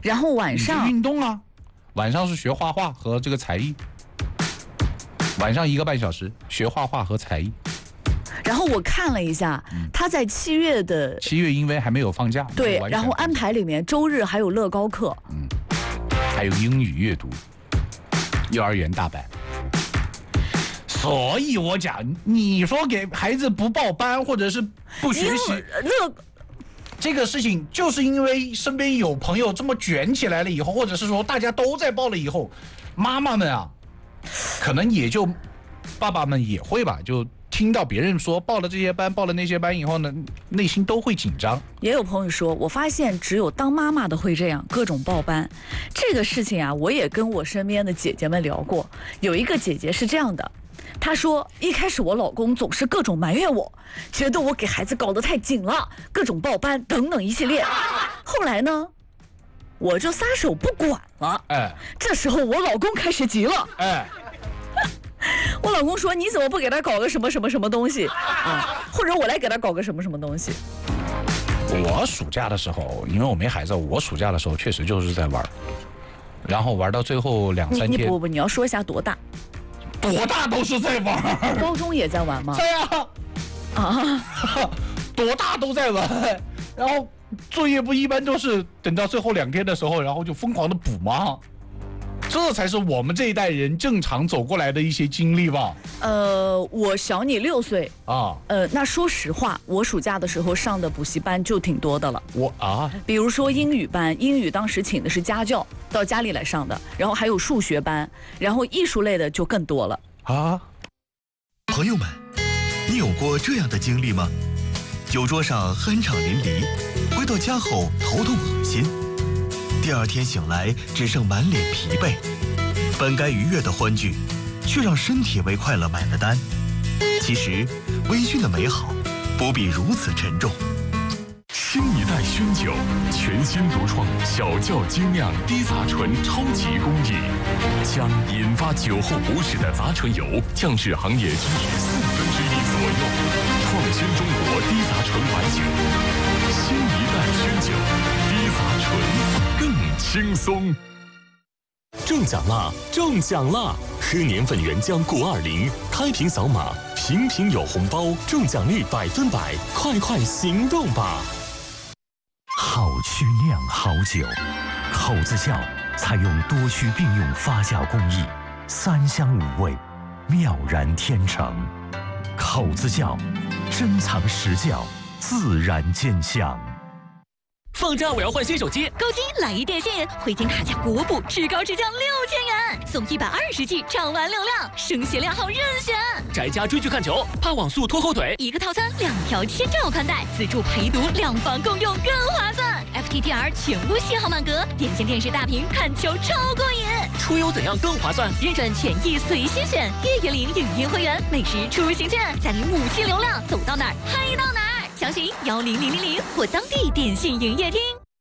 然后晚上运动啊，晚上是学画画和这个才艺，晚上1个半小时学画画和才艺。 然后我看了一下，他在7月因为还没有放假， 对，然后安排里面周日还有乐高课， 还有英语阅读，幼儿园大班。所以我讲，你说给孩子不报班或者是不学习，这个事情就是因为身边有朋友这么卷起来了以后，或者是说大家都在报了以后，妈妈们啊，可能也就爸爸们也会吧，就听到别人说报了这些班报了那些班以后呢，内心都会紧张。 也有朋友说，我发现只有当妈妈的会这样，各种报班。这个事情啊，我也跟我身边的姐姐们聊过，有一个姐姐是这样的，她说一开始我老公总是各种埋怨我，觉得我给孩子搞得太紧了，各种报班等等一系列。后来呢，我就撒手不管了。这时候我老公开始急了。我老公说：“你怎么不给他搞个什么什么什么东西啊？或者我来给他搞个什么什么东西？” 我暑假的时候，因为我没孩子，我暑假的时候确实就是在玩，然后玩到最后2、3天。 你要说一下多大？ 多大都是在玩。 高中也在玩吗？ 对啊。多大都在玩，然后作业不一般都是等到最后2天的时候，然后就疯狂的补嘛。这才是我们这一代人正常走过来的一些经历吧。 我小你6岁啊。 那说实话，我暑假的时候上的补习班就挺多的了。比如说英语班，英语当时请的是家教到家里来上的，然后还有数学班，然后艺术类的就更多了啊。朋友们，你有过这样的经历吗？酒桌上酣畅淋漓，回到家后头痛恶心。第2天醒来，只剩满脸疲惫，本该愉悦的欢聚，却让身体为快乐买了单。其实，微醺的美好，不必如此沉重。 新一代熏酒，全新独创小窖精酿低杂醇超级工艺，将引发酒后不适的杂醇油降至行业均值1/4左右，创新中国低杂醇白酒。新一代熏酒，低杂醇。更轻松。中奖啦！中奖啦！喝年份原浆过20，开瓶扫码，瓶瓶有红包，中奖率100%，快行动吧！ 好曲酿好酒，口子窖采用多区并用发酵工艺，3香5味，妙然天成。口子窖，珍藏实窖，自然见香。 放假我要换新手机， 购机来一电信，回金卡加国补，至高至降6000元，送120G 畅玩流量，升学量号任选。 宅家追剧看球，怕网速拖后腿， 一个套餐2条千兆宽带，自助陪读，2房共用更划算。FTTR 全屋信号满格，点线电视大屏看球超过瘾。 出游怎样更划算？ 认准权益随心选，月月领影音会员，美食出行券，再领母亲流量，走到哪儿嗨到哪儿。详询10000或当地电信营业厅。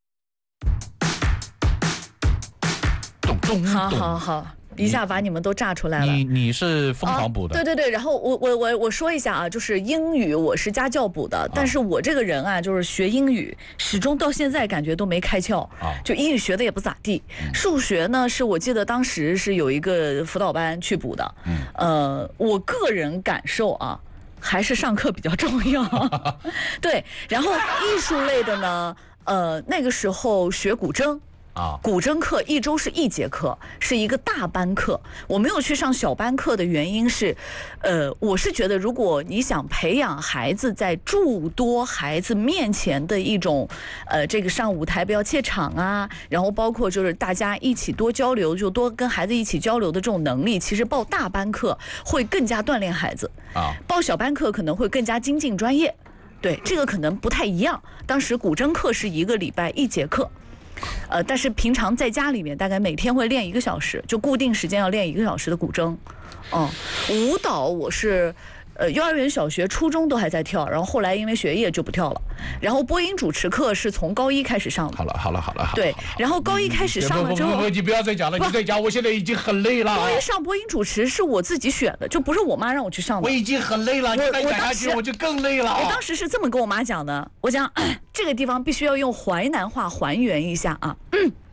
好，一下把你们都炸出来了。 你是疯狂补的？ 对。然后我说一下啊，就是英语我是家教补的，但是我这个人啊，就是学英语始终到现在感觉都没开窍，就英语学的也不咋地。数学呢，是我记得当时是有一个辅导班去补的。我个人感受啊，还是上课比较重要。对，然后艺术类的呢，那个时候学古筝。古筝课1周是1节课，是一个大班课。我没有去上小班课的原因是，我是觉得如果你想培养孩子在诸多孩子面前的一种，这个上舞台不要怯场啊，然后包括就是大家一起多交流，就多跟孩子一起交流的这种能力，其实报大班课会更加锻炼孩子报小班课可能会更加精进专业。对，这个可能不太一样。当时古筝课是1个礼拜1节课。但是平常在家里面大概每天会练1个小时，就固定时间要练1个小时的古筝。舞蹈我是幼儿园、小学、初中都还在跳，然后后来因为学业就不跳了。然后播音主持课是从高1开始上的。 好了。 对，然后高1开始上了之后， 你不要再讲了，你再讲，我现在已经很累了。 高1上播音主持是我自己选的，就不是我妈让我去上的。 我已经很累了，你再讲下去我就更累了。 我当时是这么跟我妈讲的，我讲这个地方必须要用淮南话还原一下啊。